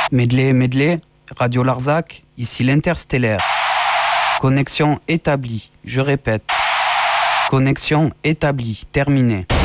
Medley, Medley, Radio Larzac, ici l'Interstellaire. Connexion établie, je répète. Connexion établie, terminée.